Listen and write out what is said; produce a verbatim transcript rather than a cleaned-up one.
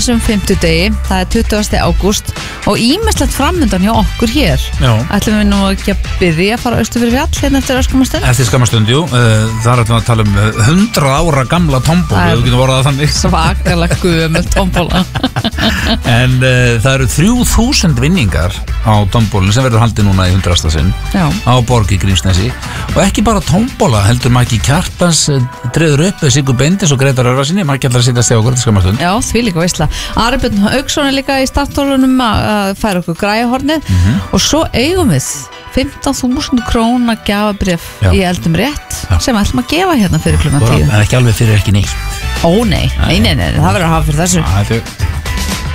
þessum fimmtudegi, það er tuttugasta ágúst og ýmislegt framundan hjá okkur hér. Já. Ætlum við nú ekki að byrja að fara austur fyrir fjall hérna eftir öskamastund? Eftir skamastund, jú. Það er að tala um hundrað ára gamla tombólu, þú getur vorað þannig. Svakalega gömul tombóla. En uh, það eru þrjú þúsund vinningar á tombólun sem verður haldið núna í hundraðasta sinn Já. á Borg í Grímsnesi. Og ekki bara tombóla, heldur Maggi Kjartans dreður upp Sigur Bendis og Gretar Örvarsinni, Maggi ætlar að sitast hjá okkur til skamastund. Já, því líka veisla. Ari Björn Hauksson er líka í startólunum að færa okkur græjahornið mm -hmm. og svo eigum við fimmtán þúsund króna gjafabréf í Eldum rétt Já. Sem við ætlum að gefa hérna fyrir klukkan tíu. En ekki alveg fyrir ekki neitt. Ó nei, nei, nei, nei, það verður að hafa fyrir þessu.